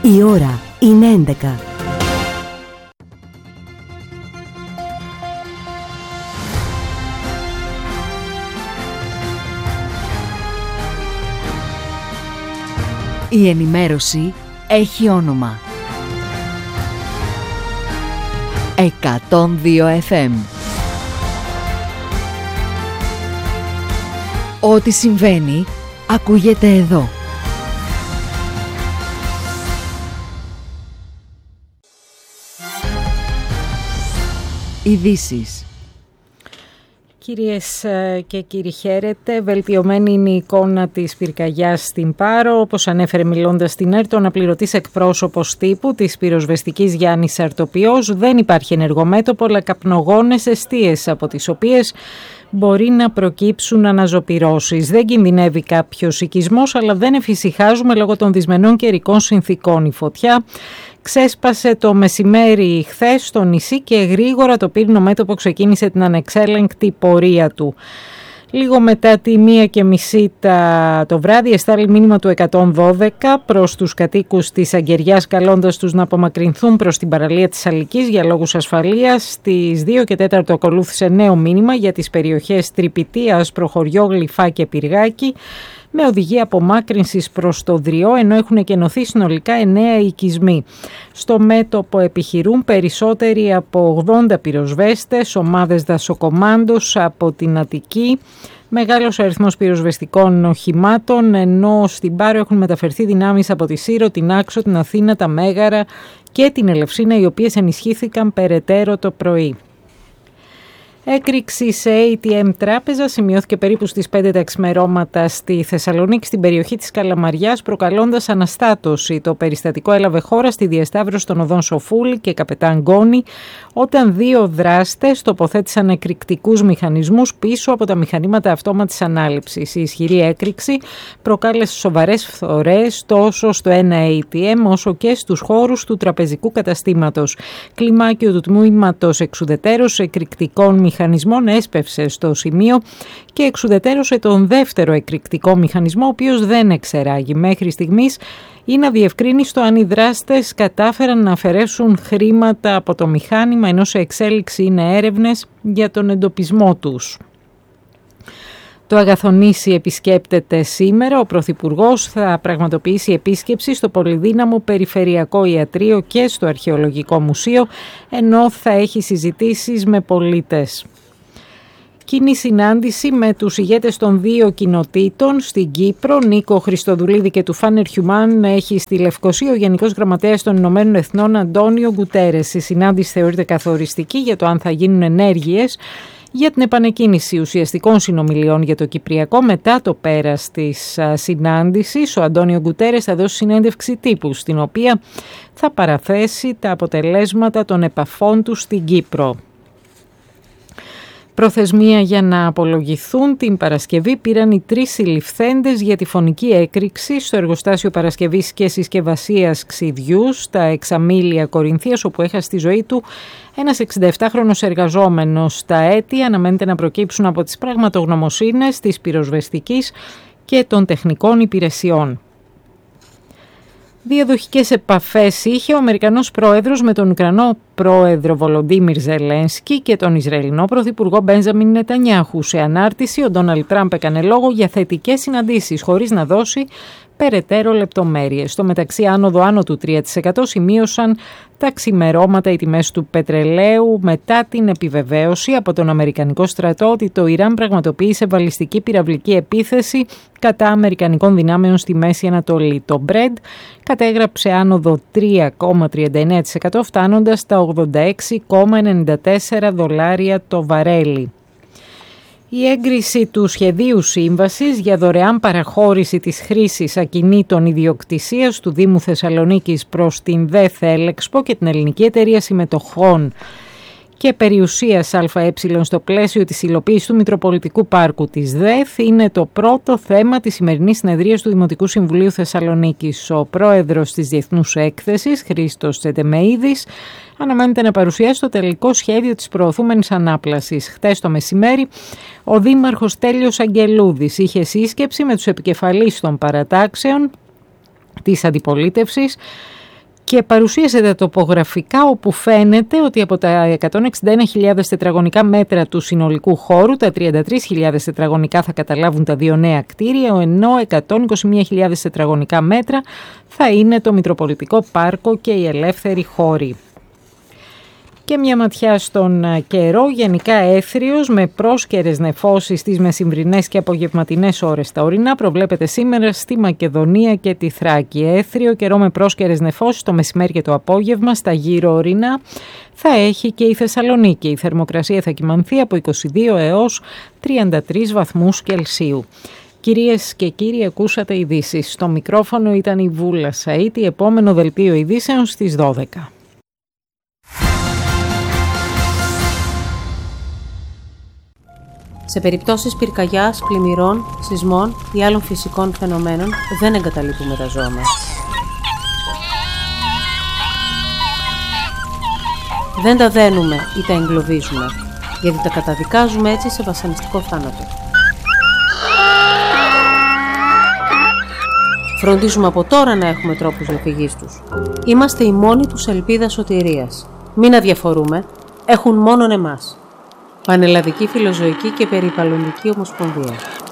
Η ώρα είναι 11. Η ενημέρωση έχει όνομα. 102 FM. Ό,τι συμβαίνει, ακούγεται εδώ. Ειδήσεις. Κυρίες και κύριοι, χαίρετε. Βελτιωμένη είναι η εικόνα της πυρκαγιάς στην Πάρο. Όπως ανέφερε μιλώντας στην ΕΡΤ, ο αναπληρωτής εκπρόσωπος τύπου της πυροσβεστικής Γιάννης Αρτοπιός, δεν υπάρχει ενεργομέτωπο, αλλά καπνογόνες εστίες, από τις οποίες μπορεί να προκύψουν αναζωπυρώσεις. Δεν κινδυνεύει κάποιος οικισμός, αλλά δεν εφησυχάζουμε λόγω των δυσμενών καιρικών συνθήκων. Η φωτιά ξέσπασε το μεσημέρι χθες στο νησί και γρήγορα το πύρινο μέτωπο ξεκίνησε την ανεξέλεγκτη πορεία του. Λίγο μετά τη 1:30 το βράδυ εστάλει μήνυμα του 112 προς τους κατοίκους της Αγκαιριάς, καλώντας τους να απομακρυνθούν προς την παραλία της Αλικής για λόγους ασφαλείας. Στις 2:04 ακολούθησε νέο μήνυμα για τις περιοχές Τρυπητίας, Προχωριό, Γλυφά και Πυργάκι, με οδηγία απομάκρυνσης προς το Δριό, ενώ έχουν εκενωθεί συνολικά 9 οικισμοί. Στο μέτωπο επιχειρούν περισσότεροι από 80 πυροσβέστες, ομάδες δασοκομάντος από την Αττική, μεγάλος αριθμός πυροσβεστικών οχημάτων, ενώ στην Πάρο έχουν μεταφερθεί δυνάμεις από τη Σύρο, την Άξο, την Αθήνα, τα Μέγαρα και την Ελευσίνα, οι οποίες ενισχύθηκαν περαιτέρω το πρωί. Έκρηξη σε ATM τράπεζα σημειώθηκε περίπου στις 5 τα ξημερώματα στη Θεσσαλονίκη, στην περιοχή της Καλαμαριάς, προκαλώντας αναστάτωση. Το περιστατικό έλαβε χώρα στη διασταύρωση των οδών Σοφούλη και Καπετάν Γκόνη, όταν δύο δράστες τοποθέτησαν εκρηκτικούς μηχανισμούς πίσω από τα μηχανήματα αυτόματης ανάληψης. Η ισχυρή έκρηξη προκάλεσε σοβαρές φθορές τόσο στο ένα ATM όσο και στους χώρους του τραπεζικού καταστήματος. Κλιμάκιο του τμήματος εξουδετέρωσης εκρηκτικών μηχανισμών έσπευσε στο σημείο και εξουδετέρωσε τον δεύτερο εκρηκτικό μηχανισμό, ο οποίος δεν εξεράγει. Μέχρι στιγμής είναι αδιευκρίνιστο αν οι δράστες κατάφεραν να αφαιρέσουν χρήματα από το μηχάνημα, ενώ σε εξέλιξη είναι έρευνες για τον εντοπισμό τους. Το Αγαθονήσι επισκέπτεται σήμερα. Ο Πρωθυπουργός θα πραγματοποιήσει επίσκεψη στο πολυδύναμο Περιφερειακό Ιατρείο και στο Αρχαιολογικό Μουσείο, ενώ θα έχει συζητήσεις με πολίτες. Κοινή συνάντηση με τους ηγέτες των δύο κοινοτήτων στην Κύπρο. Νίκο Χριστοδουλίδη και του Φάνερ Χιουμάν έχει στη Λευκοσία ο Γενικός Γραμματέας των Ηνωμένων Εθνών Αντώνιο Γκουτέρες. Η συνάντηση θεωρείται καθοριστική για το αν θα γίνουν ενέργειες για την επανεκκίνηση ουσιαστικών συνομιλιών για το Κυπριακό μετά το πέρας της συνάντησης. Ο Αντώνιο Γκουτέρες θα δώσει συνέντευξη τύπου, στην οποία θα παραθέσει τα αποτελέσματα των επαφών του στην Κύπρο. Προθεσμία για να απολογηθούν την Παρασκευή πήραν οι 3 συλληφθέντες για τη φωνική έκρηξη στο εργοστάσιο παρασκευής και συσκευασίας ξυδιού στα Εξαμήλια Κορινθίας, όπου έχασε τη ζωή του ένας 67χρονος εργαζόμενος. Τα αίτια αναμένεται να προκύψουν από τις πραγματογνωμοσύνες της πυροσβεστικής και των τεχνικών υπηρεσιών. Διαδοχικές επαφές είχε ο Αμερικανός πρόεδρος με τον Ουκρανό πρόεδρο Βολοντίμιρ Ζελένσκι και τον Ισραηλινό πρωθυπουργό Μπένζαμιν Νετανιάχου. Σε ανάρτηση, ο Ντόναλντ Τραμπ έκανε λόγο για θετικές συναντήσεις, χωρίς να δώσει περαιτέρω λεπτομέρειες. Στο μεταξύ, άνω του 3% σημείωσαν τα ξημερώματα οι τιμές του πετρελαίου μετά την επιβεβαίωση από τον Αμερικανικό στρατό ότι το Ιράν πραγματοποίησε βαλιστική πυραυλική επίθεση κατά αμερικανικών δυνάμεων στη Μέση Ανατολή. Το Brent κατέγραψε άνοδο 3,39%, φτάνοντας στα $86,94 το βαρέλι. Η έγκριση του σχεδίου σύμβασης για δωρεάν παραχώρηση της χρήσης ακινήτων ιδιοκτησίας του Δήμου Θεσσαλονίκης προς την ΔΕΘ Έλεξπο και την Ελληνική Εταιρεία Συμμετοχών και Περιουσίας ΑΕ στο πλαίσιο της υλοποίησης του Μητροπολιτικού Πάρκου της ΔΕΘ είναι το πρώτο θέμα της σημερινής συνεδρίας του Δημοτικού Συμβουλίου Θεσσαλονίκης. Ο πρόεδρος της Διεθνούς Έκθεσης, Χρήστος Τσεντεμεΐδης, αναμένεται να παρουσιάσει το τελικό σχέδιο της προωθούμενης ανάπλασης. Χτες το μεσημέρι, ο Δήμαρχος Τέλειος Αγγελούδης είχε σύσκεψη με τους επικεφαλείς των παρατάξεων της αντιπολίτευσης και παρουσίασε τα τοπογραφικά όπου φαίνεται ότι από τα 161.000 τετραγωνικά μέτρα του συνολικού χώρου, τα 33.000 τετραγωνικά θα καταλάβουν τα δύο νέα κτίρια, ενώ 121.000 τετραγωνικά μέτρα θα είναι το Μητροπολιτικό Πάρκο και οι ελεύθεροι χώροι. Και μια ματιά στον καιρό, γενικά έθριος με πρόσκαιρες νεφώσεις στις μεσημβρινές και απογευματινές ώρες τα ορεινά. Προβλέπεται σήμερα στη Μακεδονία και τη Θράκη. Έθριο καιρό με πρόσκαιρες νεφώσεις το μεσημέρι και το απόγευμα στα γύρω ορεινά θα έχει και η Θεσσαλονίκη. Η θερμοκρασία θα κυμανθεί από 22 έως 33 βαθμούς Κελσίου. Κυρίες και κύριοι, ακούσατε ειδήσεις. Στο μικρόφωνο ήταν η Βούλα Σαΐτη. Επόμενο δελτίο ειδήσεων στις 12. Σε περιπτώσεις πυρκαγιάς, πλημμυρών, σεισμών ή άλλων φυσικών φαινομένων δεν εγκαταλείπουμε τα ζώα μας. Δεν τα δένουμε ή τα εγκλωβίζουμε, γιατί τα καταδικάζουμε έτσι σε βασανιστικό θάνατο. Φροντίζουμε από τώρα να έχουμε τρόπους διαφυγής τους. Είμαστε η μόνη τους ελπίδα σωτηρίας. Μην αδιαφορούμε, έχουν μόνον εμάς. Πανελλαδική Φιλοζωική και Περιβαλλοντική Ομοσπονδία.